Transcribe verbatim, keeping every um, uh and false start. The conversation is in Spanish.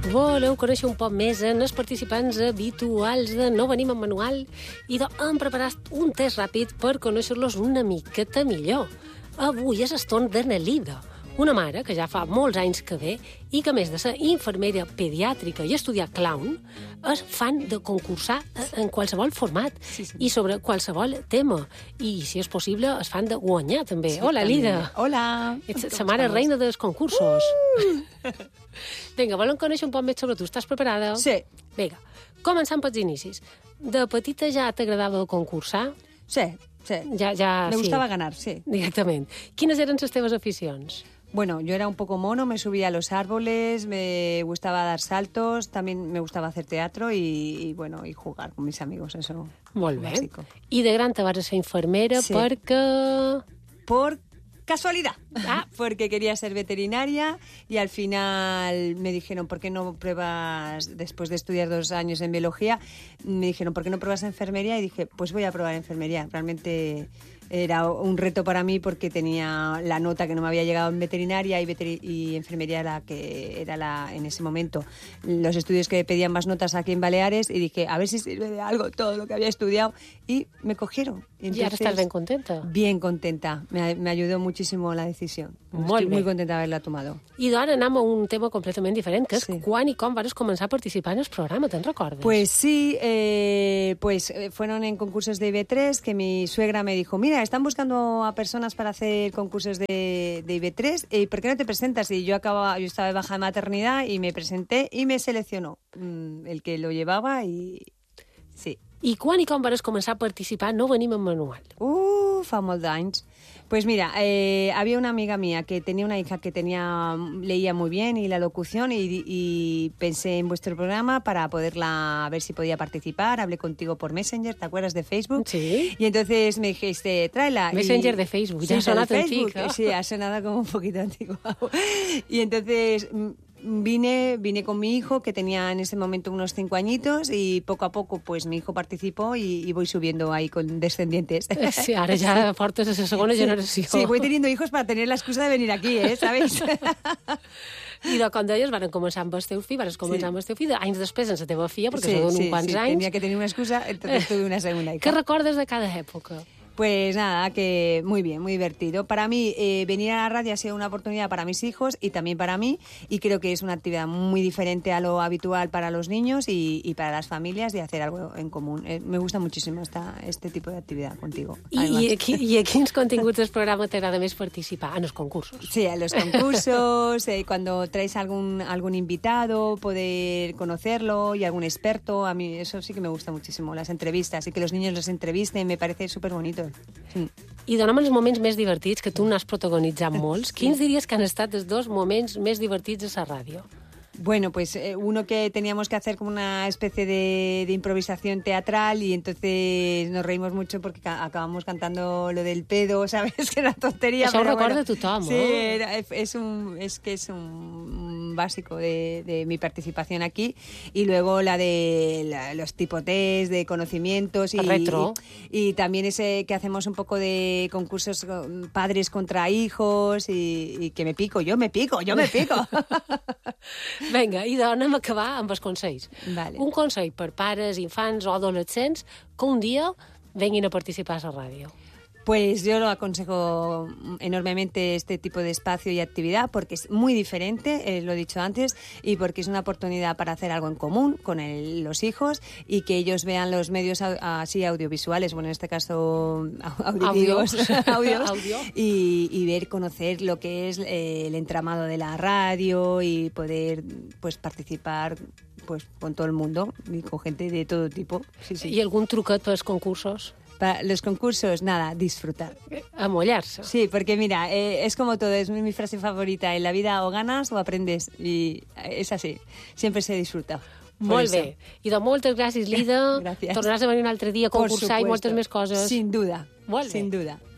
voleu conèixer un poc més en els participants habituals de No Venim amb Manual, i hem preparat un test ràpid per conèixer-los una miqueta millor. Avui és el torn de Nelida, una mare que ja fa molts anys que ve i que, a més de ser infermera pediàtrica i estudiar clown, és fan de concursar en qualsevol format sí, sí. i sobre qualsevol tema. I, si és possible, es fan de guanyar, també. Sí, Hola, també. Lida. Hola. Ets la mare reina dels concursos. Uh! Vinga, volen conèixer un poc més sobre tu. Estàs preparada? Sí. Vinga, començant pels inicis. De petita ja t'agradava concursar? Sí, sí. Ja, ja, Me sí. gustaba ganar, sí. Directament. Quines eren les teves aficions? Bueno, yo era un poco mono, me subía a los árboles, me gustaba dar saltos, también me gustaba hacer teatro y, y bueno, y jugar con mis amigos, eso. Molt bé. Básico. I de gran te vas ser infermera Sí. perquè... Por casualidad, Ah. porque quería ser veterinaria y al final me dijeron, ¿por qué no pruebas, después de estudiar dos años en biología, me dijeron, ¿por qué no pruebas enfermería? Y dije, pues voy a probar enfermería. Realmente era un reto para mí porque tenía la nota que no me había llegado en veterinaria y, veteri- y enfermería la que era la en ese momento los estudios que pedían más notas aquí en Baleares, y dije, a ver si sirve de algo todo lo que había estudiado, y me cogieron. I ara estàs ben contenta. Bien contenta. Me, me ayudó muchísimo la decisión. Molt Estoy bé. muy contenta de haberla tomado. I d'ara anem a un tema completament diferent, que és Sí. quan i com vas començar a participar en el programa, te'n recordes? Pues sí, eh, pues eh, fueron en concursos de I B tres que mi suegra me dijo, mira, están buscando a personas para hacer concursos de, de I B tres, ¿y por qué no te presentas? Y yo acababa, yo estaba de baja de maternidad y me presenté y me seleccionó mm, el que lo llevaba y sí. I quan i com vas començar a participar No Venim amb Manual? Uh, fa molt d'anys. Pues mira, eh, había una amiga mía que tenía una hija que tenía leía muy bien y la locución, y, y pensé en vuestro programa para poderla, a ver si podía participar. Hablé contigo por Messenger, ¿te acuerdas de Facebook? Sí. Y entonces me dijiste, tráela. Messenger y, de Facebook, sí, ya ha sonado de Facebook, antico. Sí, ha sonado como un poquito antiguo. Y entonces vine, vine con mi hijo, que tenía en ese momento unos cinco añitos, y poco a poco pues mi hijo participó y, y voy subiendo ahí con descendientes. Sí, ara ja portes a la segona Sí, generació. sí, voy teniendo hijos para tener la excusa de venir aquí, ¿eh? ¿Sabéis? I de, com deies, van començar amb el teu fill, vas començar Sí. amb el teu fill, anys després amb la teva filla, perquè sí, són sí, uns quants sí, anys. tenía que tener una excusa, entonces tuve una segunda hija. Què recordes de cada època? Pues nada, que muy bien, muy divertido. Para mí, eh, venir a la radio ha sido una oportunidad para mis hijos y también para mí, y creo que es una actividad muy diferente a lo habitual para los niños y, y para las familias, de hacer algo en común. Eh, me gusta muchísimo esta, este tipo de actividad contigo. I, i, aquí, I a quins continguts del programa t'agrada més participar? En els concursos. Sí, a los concursos, eh, cuando traes algún algún invitado, poder conocerlo, y algún experto. A mí eso sí que me gusta muchísimo, las entrevistas, y que los niños los entrevisten, me parece súper bonito. Sí. I dona'm els moments més divertits, que tu n'has protagonitzat molts. Quins diries que han estat els dos moments més divertits a la ràdio? Bueno, pues eh, uno que teníamos que hacer como una especie de, de improvisación teatral, y entonces nos reímos mucho porque ca- acabamos cantando lo del pedo, ¿sabes? Que era tontería. Això ho pero recorda bueno, tothom, sí, eh? era- es, un, es que es un básico de, de mi participación aquí. Y luego la de la- los tipo test de conocimientos y, Retro. y, y también ese que hacemos un poco de concursos con padres contra hijos, y, y que me pico, yo me pico, yo me pico. Vinga, i anem a acabar amb els consells. Vale. Un consell per pares, infants o adolescents que un dia venguin a participar a la ràdio. Pues yo lo aconsejo enormemente, este tipo de espacio y actividad, porque es muy diferente, eh, lo he dicho antes, y porque es una oportunidad para hacer algo en común con el- los hijos, y que ellos vean los medios au- así audiovisuales, bueno, en este caso au- auditivos, Audios. audios, Audio. y, y ver, conocer lo que es eh, el entramado de la radio, y poder pues participar pues con todo el mundo y con gente de todo tipo. Sí, sí. I algun truquet pels concursos? Para los concursos, nada, disfrutar. Amollar-se. Sí, porque mira, eh, es como todo, es mi, mi frase favorita. En la vida o ganas o aprendes, y es así. Siempre se disfruta. Por Molt eso. bé. I de moltes gràcies, Lida. Gràcies. Tornaràs a venir un altre dia a Por concursar i supuesto. moltes més coses. Sin duda. Molt bé. Sin duda.